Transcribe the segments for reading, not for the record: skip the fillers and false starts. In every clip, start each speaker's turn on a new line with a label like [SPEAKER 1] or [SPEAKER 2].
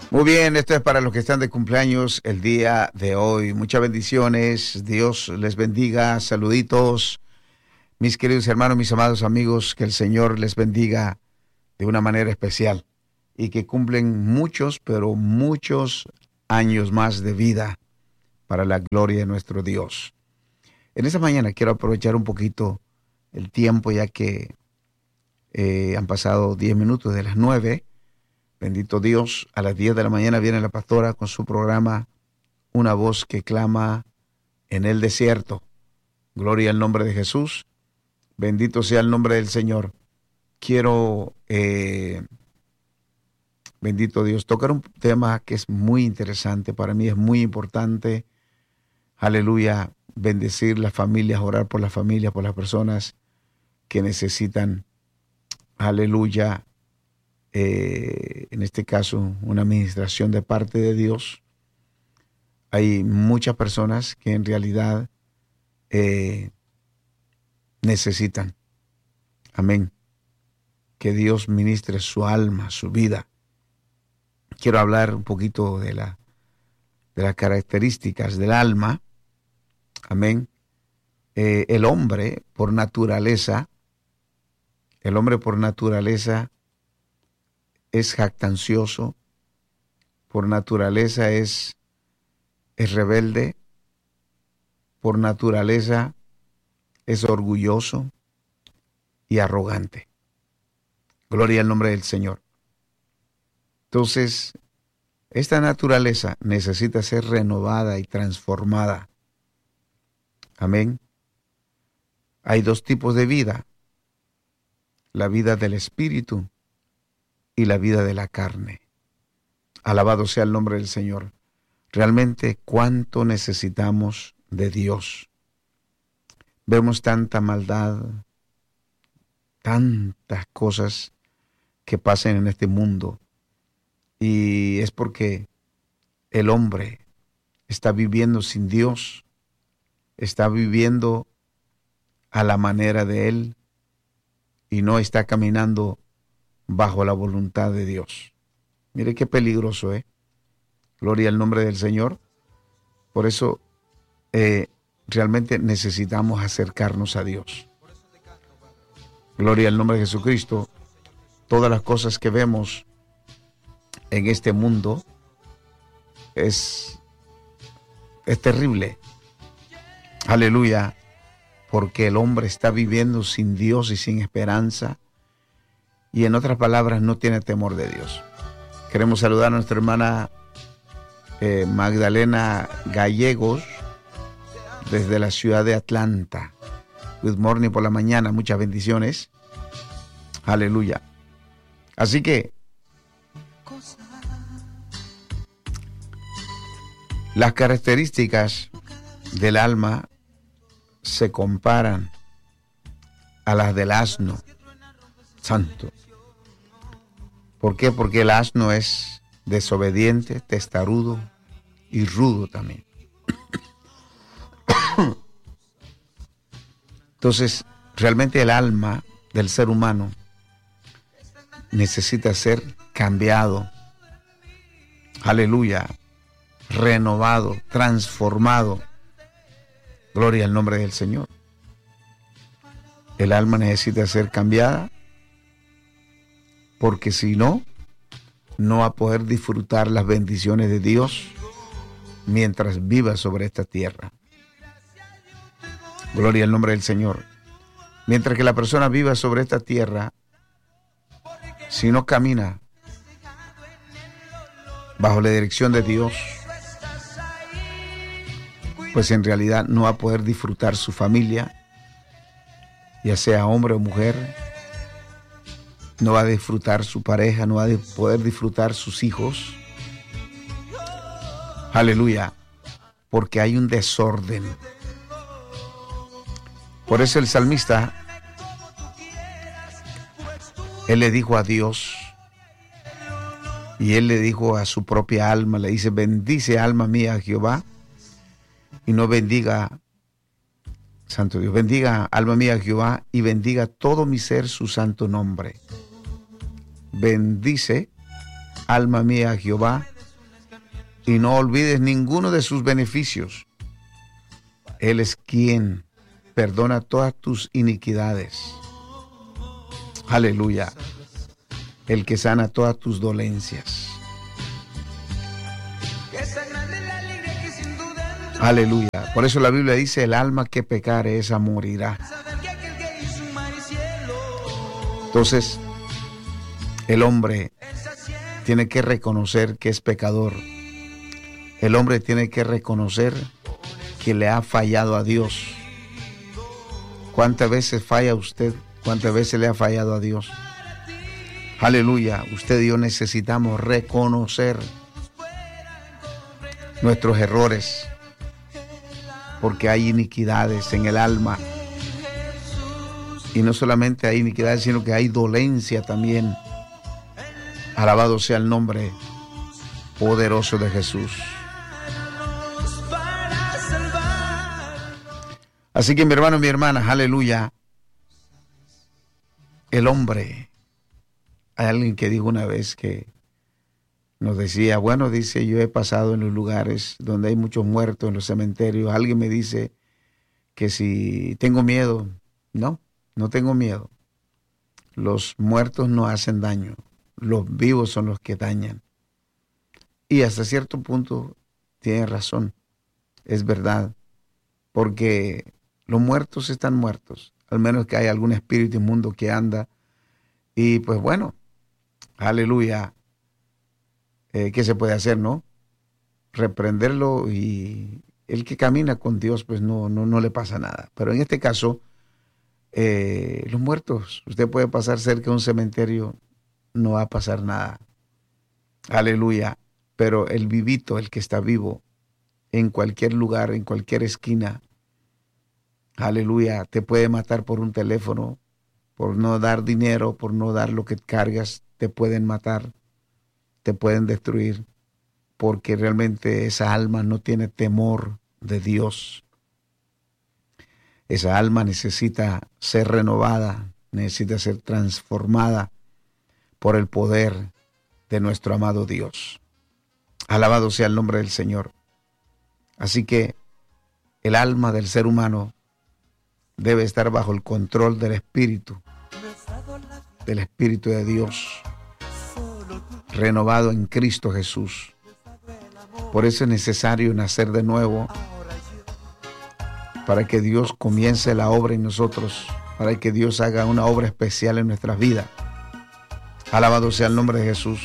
[SPEAKER 1] Muy bien, esto es para los que están de cumpleaños el día de hoy. Muchas bendiciones, Dios les bendiga, saluditos, mis queridos hermanos, mis amados amigos, que el Señor les bendiga de una manera especial y que cumplen muchos, pero muchos años más de vida para la gloria de nuestro Dios. En esta mañana quiero aprovechar un poquito el tiempo, ya que han pasado 10 minutos de las 9. Bendito Dios, a las 10 de la mañana viene la pastora con su programa Una voz que clama en el desierto. Gloria al nombre de Jesús. Bendito sea el nombre del Señor. Quiero, bendito Dios, tocar un tema que es muy interesante. Para mí es muy importante. Aleluya. Bendecir las familias, orar por las familias, por las personas que necesitan, aleluya, en este caso, una administración de parte de Dios. Hay muchas personas que en realidad necesitan, amén, que Dios ministre su alma, su vida. Quiero hablar un poquito de las características del alma, amén. El hombre por naturaleza es jactancioso, por naturaleza es rebelde, por naturaleza es orgulloso y arrogante. Gloria al nombre del Señor. Entonces, esta naturaleza necesita ser renovada y transformada. Amén. Hay dos tipos de vida: la vida del Espíritu y la vida de la carne. Alabado sea el nombre del Señor. Realmente, ¿cuánto necesitamos de Dios? Vemos tanta maldad, tantas cosas que pasan en este mundo, y es porque el hombre está viviendo sin Dios, está viviendo a la manera de Él y no está caminando bajo la voluntad de Dios. Mire qué peligroso, ¿eh? Gloria al nombre del Señor. Por eso realmente necesitamos acercarnos a Dios. Gloria al nombre de Jesucristo. Todas las cosas que vemos en este mundo es terrible. Aleluya. Porque el hombre está viviendo sin Dios y sin esperanza. Y en otras palabras, no tiene temor de Dios. Queremos saludar a nuestra hermana Magdalena Gallegos desde la ciudad de Atlanta. Good morning por la mañana, muchas bendiciones. Aleluya. Así que las características del alma se comparan a las del asno. Santo. ¿Por qué? Porque el asno es desobediente, testarudo y rudo también. Entonces, realmente el alma del ser humano necesita ser cambiado. Aleluya. Renovado, transformado. Gloria al nombre del Señor. El alma necesita ser cambiada, porque si no, no va a poder disfrutar las bendiciones de Dios mientras viva sobre esta tierra. Gloria al nombre del Señor. Mientras que la persona viva sobre esta tierra, si no camina bajo la dirección de Dios, pues en realidad no va a poder disfrutar su familia, ya sea hombre o mujer. No va a disfrutar su pareja, no va a poder disfrutar sus hijos. Aleluya, porque hay un desorden. Por eso el salmista, él le dijo a Dios, y él le dijo a su propia alma, le dice: bendice alma mía a Jehová, y no bendiga, santo Dios, bendiga alma mía a Jehová, y bendiga todo mi ser su santo nombre. Bendice alma mía a Jehová, y no olvides ninguno de sus beneficios. Él es quien perdona todas tus iniquidades. Aleluya. El que sana todas tus dolencias. Aleluya. Por eso la Biblia dice, el alma que pecare, esa morirá. Entonces, el hombre tiene que reconocer que es pecador. El hombre tiene que reconocer que le ha fallado a Dios. ¿Cuántas veces falla usted? ¿Cuántas veces le ha fallado a Dios? Aleluya. Usted y yo necesitamos reconocer nuestros errores, porque hay iniquidades en el alma. Y no solamente hay iniquidades, sino que hay dolencia también. Alabado sea el nombre poderoso de Jesús. Así que mi hermano y mi hermana, aleluya. El hombre, hay alguien que dijo una vez que nos decía, bueno, dice, yo he pasado en los lugares donde hay muchos muertos, en los cementerios. Alguien me dice que si tengo miedo. No, no tengo miedo. Los muertos no hacen daño. Los vivos son los que dañan. Y hasta cierto punto tiene razón. Es verdad. Porque los muertos están muertos. Al menos que haya algún espíritu inmundo que anda. Y pues bueno, aleluya. ¿Qué se puede hacer, no? Reprenderlo, y el que camina con Dios pues no le pasa nada. Pero en este caso, los muertos, usted puede pasar cerca de un cementerio, no va a pasar nada. Aleluya. Pero el vivito, el que está vivo, en cualquier lugar, en cualquier esquina, aleluya, te puede matar por un teléfono, por no dar dinero, por no dar lo que cargas, te pueden matar, te pueden destruir, porque realmente esa alma no tiene temor de Dios. Esa alma necesita ser renovada, necesita ser transformada por el poder de nuestro amado Dios. Alabado sea el nombre del Señor. Así que el alma del ser humano debe estar bajo el control del Espíritu de Dios, renovado en Cristo Jesús. Por eso es necesario nacer de nuevo, para que Dios comience la obra en nosotros, para que Dios haga una obra especial en nuestras vidas. Alabado sea el nombre de Jesús.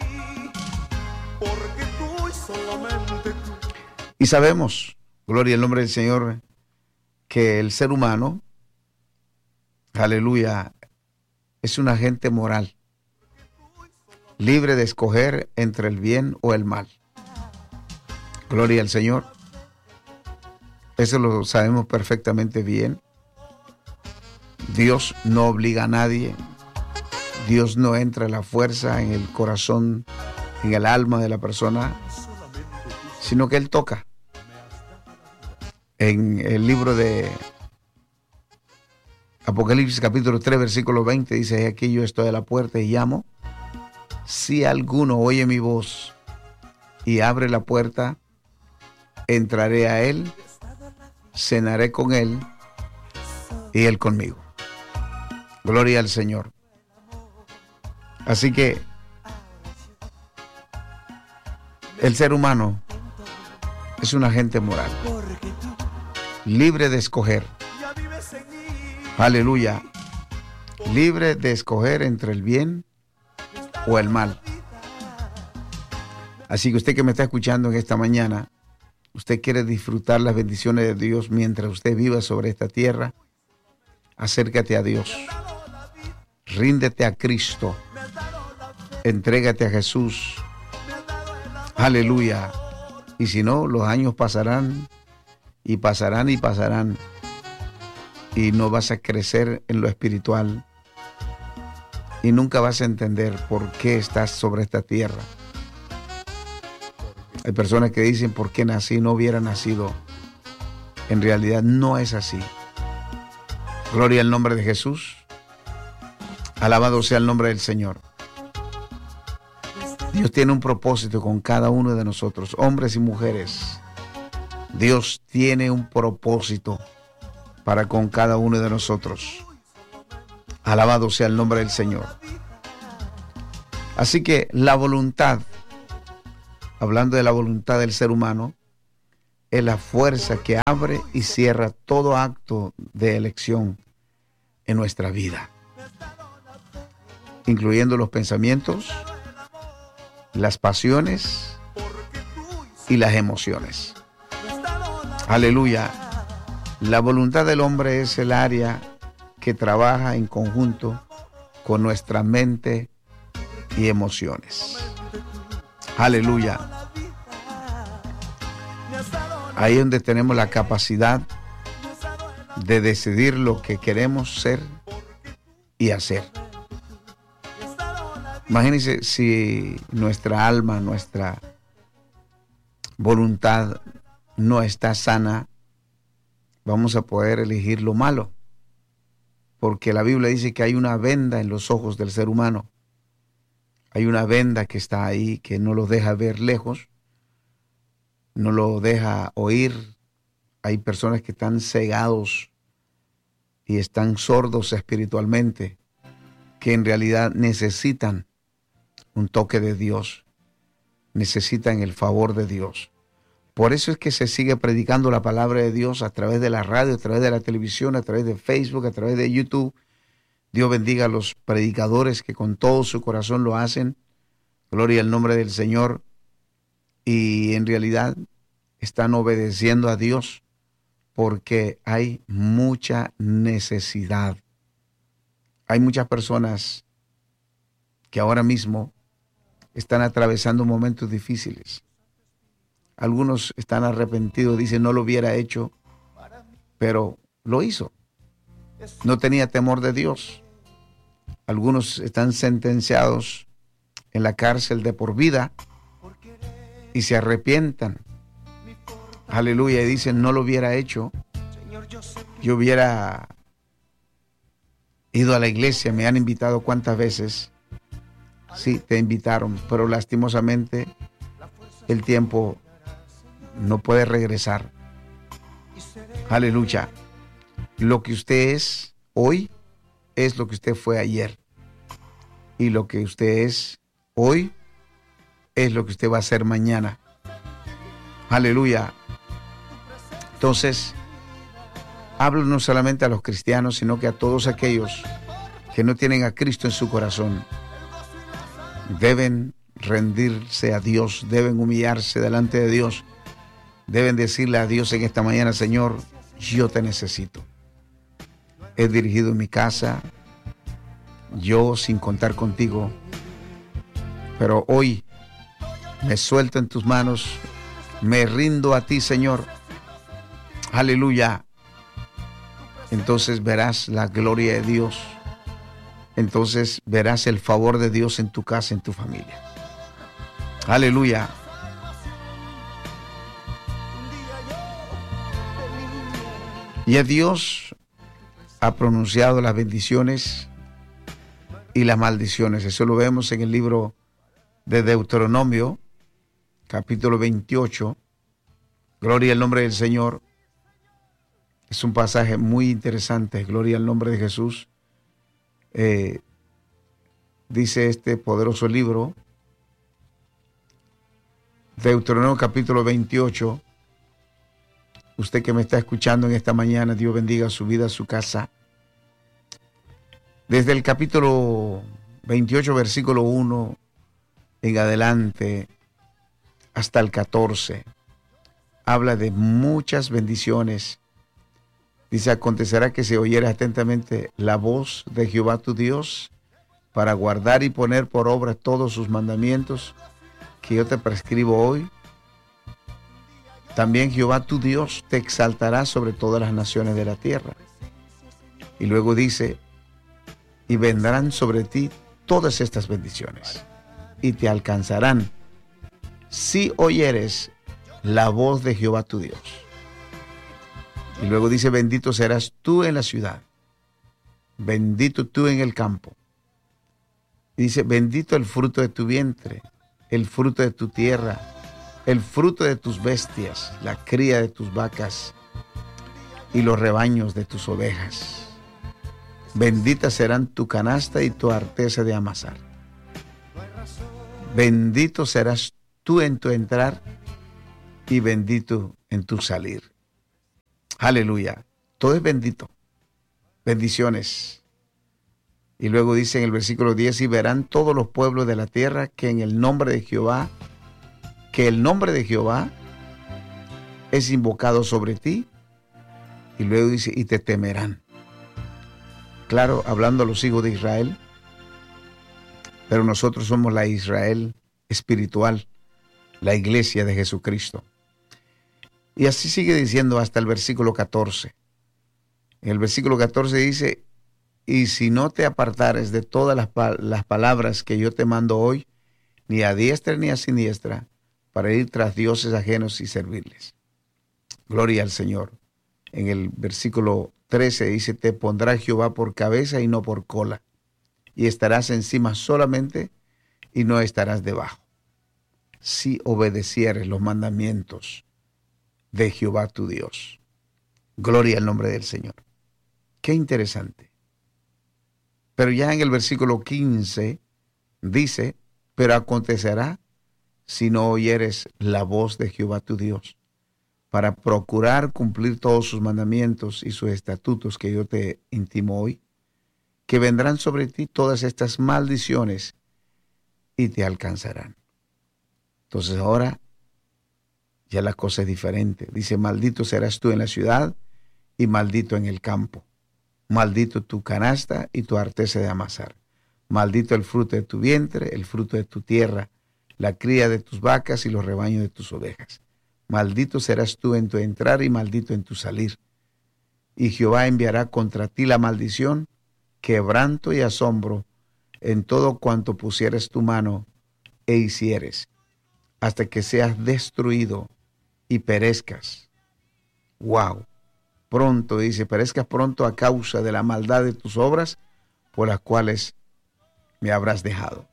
[SPEAKER 1] Y sabemos, gloria al nombre del Señor, que el ser humano, aleluya, es un agente moral, libre de escoger entre el bien o el mal. Gloria al Señor. Eso lo sabemos perfectamente bien. Dios no obliga a nadie. Dios no entra a la fuerza en el corazón, en el alma de la persona, sino que Él toca. En el libro de Apocalipsis capítulo 3, versículo 20, dice, aquí yo estoy a la puerta y llamo. Si alguno oye mi voz y abre la puerta, entraré a él, cenaré con él y él conmigo. Gloria al Señor. Así que el ser humano es un agente moral, libre de escoger. Aleluya. Libre de escoger entre el bien o el mal. Así que usted que me está escuchando en esta mañana, usted quiere disfrutar las bendiciones de Dios mientras usted viva sobre esta tierra, acércate a Dios. Ríndete a Cristo. Entrégate a Jesús. Aleluya. Y si no, los años pasarán y pasarán y pasarán, y no vas a crecer en lo espiritual y nunca vas a entender por qué estás sobre esta tierra. Hay personas que dicen, ¿por qué nací? No hubiera nacido. En realidad no es así. Gloria al nombre de Jesús. Alabado sea el nombre del Señor. Dios tiene un propósito con cada uno de nosotros, hombres y mujeres. Dios tiene un propósito para con cada uno de nosotros. Alabado sea el nombre del Señor. Así que la voluntad, hablando de la voluntad del ser humano, es la fuerza que abre y cierra todo acto de elección en nuestra vida, incluyendo los pensamientos, las pasiones y las emociones. Aleluya. La voluntad del hombre es el área que trabaja en conjunto con nuestra mente y emociones. Aleluya. Ahí es donde tenemos la capacidad de decidir lo que queremos ser y hacer. Imagínense si nuestra alma, nuestra voluntad no está sana, vamos a poder elegir lo malo. Porque la Biblia dice que hay una venda en los ojos del ser humano. Hay una venda que está ahí que no lo deja ver lejos, no lo deja oír. Hay personas que están cegados y están sordos espiritualmente, que en realidad necesitan un toque de Dios, necesitan el favor de Dios. Por eso es que se sigue predicando la palabra de Dios a través de la radio, a través de la televisión, a través de Facebook, a través de YouTube. Dios bendiga a los predicadores que con todo su corazón lo hacen. Gloria al nombre del Señor. Y en realidad están obedeciendo a Dios porque hay mucha necesidad. Hay muchas personas que ahora mismo están atravesando momentos difíciles. Algunos están arrepentidos, dicen no lo hubiera hecho, pero lo hizo. No tenía temor de Dios. Algunos están sentenciados en la cárcel de por vida y se arrepientan. Aleluya, y dicen no lo hubiera hecho. Yo hubiera ido a la iglesia, me han invitado cuántas veces. Sí, te invitaron, pero lastimosamente el tiempo no puede regresar. Aleluya. Lo que usted es hoy es lo que usted fue ayer. Y lo que usted es hoy es lo que usted va a ser mañana. Aleluya. Entonces, hablo no solamente a los cristianos, sino que a todos aquellos que no tienen a Cristo en su corazón. Deben rendirse a Dios, deben humillarse delante de Dios. Deben decirle a Dios en esta mañana, Señor, yo te necesito. He dirigido mi casa, yo sin contar contigo, pero hoy me suelto en tus manos, me rindo a ti, Señor. Aleluya. Entonces verás la gloria de Dios. Entonces verás el favor de Dios en tu casa, en tu familia. Aleluya. Y a Dios ha pronunciado las bendiciones y las maldiciones. Eso lo vemos en el libro de Deuteronomio, capítulo 28. Gloria al nombre del Señor. Es un pasaje muy interesante. Gloria al nombre de Jesús. Dice este poderoso libro, Deuteronomio capítulo 28. Usted que me está escuchando en esta mañana, Dios bendiga su vida, su casa. Desde el capítulo 28, versículo 1 en adelante hasta el 14, habla de muchas bendiciones. Dice, acontecerá que si oyeres atentamente la voz de Jehová tu Dios, para guardar y poner por obra todos sus mandamientos que yo te prescribo hoy, también Jehová tu Dios te exaltará sobre todas las naciones de la tierra. Y luego dice, y vendrán sobre ti todas estas bendiciones, y te alcanzarán si oyeres la voz de Jehová tu Dios. Y luego dice, bendito serás tú en la ciudad, bendito tú en el campo. Y dice, bendito el fruto de tu vientre, el fruto de tu tierra, el fruto de tus bestias, la cría de tus vacas y los rebaños de tus ovejas. Benditas serán tu canasta y tu arteza de amasar. Bendito serás tú en tu entrar y bendito en tu salir. Aleluya. Todo es bendito. Bendiciones. Y luego dice en el versículo 10, y verán todos los pueblos de la tierra que en el nombre de Jehová, que el nombre de Jehová es invocado sobre ti. Y luego dice, y te temerán. Claro, hablando a los hijos de Israel, pero nosotros somos la Israel espiritual, la iglesia de Jesucristo. Y así sigue diciendo hasta el versículo 14. En el versículo 14 dice, y si no te apartares de todas las palabras que yo te mando hoy, ni a diestra ni a siniestra, para ir tras dioses ajenos y servirles. Gloria al Señor. En el versículo 13 dice, te pondrá Jehová por cabeza y no por cola, y estarás encima solamente y no estarás debajo, si obedecieres los mandamientos de Jehová tu Dios. Gloria al nombre del Señor. Qué interesante. Pero ya en el versículo 15 dice, pero acontecerá si no oyeres la voz de Jehová tu Dios, para procurar cumplir todos sus mandamientos y sus estatutos que yo te intimo hoy, que vendrán sobre ti todas estas maldiciones y te alcanzarán. Entonces ahora ya la cosa es diferente. Dice, maldito serás tú en la ciudad y maldito en el campo. Maldito tu canasta y tu arteza de amasar. Maldito el fruto de tu vientre, el fruto de tu tierra, la cría de tus vacas y los rebaños de tus ovejas. Maldito serás tú en tu entrar y maldito en tu salir. Y Jehová enviará contra ti la maldición, quebranto y asombro en todo cuanto pusieres tu mano e hicieres, hasta que seas destruido y perezcas. ¡Wow! Pronto, dice, perezcas pronto a causa de la maldad de tus obras, por las cuales me habrás dejado.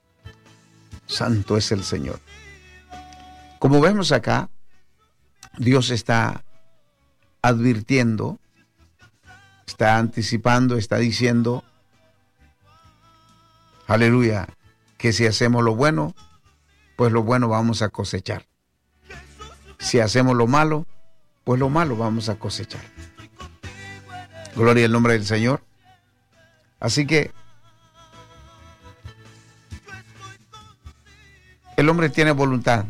[SPEAKER 1] Santo es el Señor. Como vemos acá, Dios está advirtiendo, está anticipando, está diciendo, aleluya, que si hacemos lo bueno, pues lo bueno vamos a cosechar. Si hacemos lo malo, pues lo malo vamos a cosechar. Gloria al nombre del Señor. Así que el hombre tiene voluntad.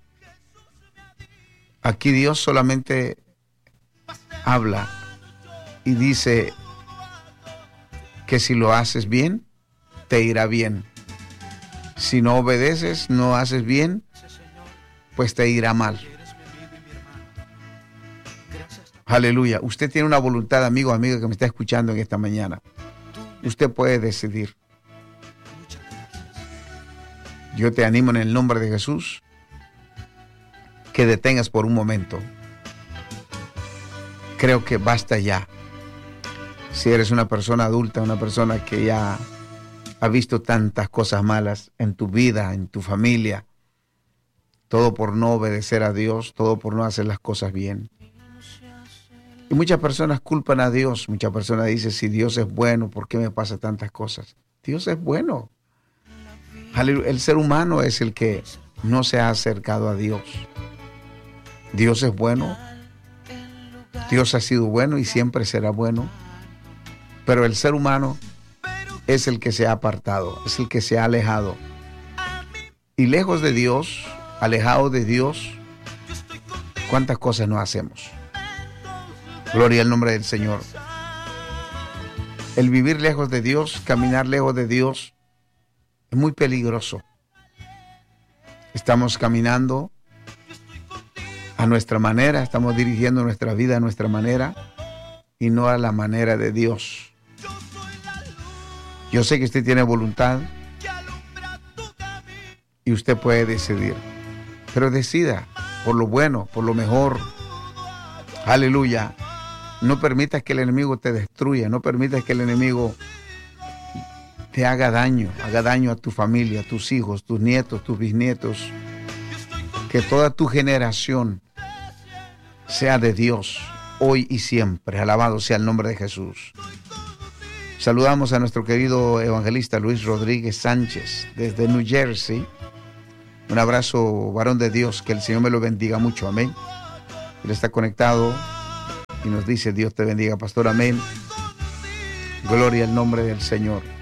[SPEAKER 1] Aquí Dios solamente habla y dice que si lo haces bien, te irá bien. Si no obedeces, no haces bien, pues te irá mal. Aleluya. Usted tiene una voluntad, amigo, amiga que me está escuchando en esta mañana. Usted puede decidir. Yo te animo en el nombre de Jesús que detengas por un momento. Creo que basta ya. Si eres una persona adulta, una persona que ya ha visto tantas cosas malas en tu vida, en tu familia, todo por no obedecer a Dios, todo por no hacer las cosas bien. Y muchas personas culpan a Dios, muchas personas dicen, si Dios es bueno, ¿por qué me pasa tantas cosas? Dios es bueno. El ser humano es el que no se ha acercado a Dios. Dios es bueno, Dios ha sido bueno y siempre será bueno, pero el ser humano es el que se ha apartado, es el que se ha alejado. Y lejos de Dios, alejado de Dios, ¿cuántas cosas no hacemos? Gloria al nombre del Señor. El vivir lejos de Dios, caminar lejos de Dios, es muy peligroso. Estamos caminando a nuestra manera, estamos dirigiendo nuestra vida a nuestra manera y no a la manera de Dios. Yo sé que usted tiene voluntad y usted puede decidir, pero decida por lo bueno, por lo mejor. Aleluya. No permitas que el enemigo te destruya, no permitas que el enemigo te haga daño a tu familia, a tus hijos, tus nietos, tus bisnietos. Que toda tu generación sea de Dios, hoy y siempre. Alabado sea el nombre de Jesús. Saludamos a nuestro querido evangelista Luis Rodríguez Sánchez desde New Jersey. Un abrazo, varón de Dios, que el Señor me lo bendiga mucho, amén. Él está conectado y nos dice: Dios te bendiga, pastor, amén. Gloria al nombre del Señor.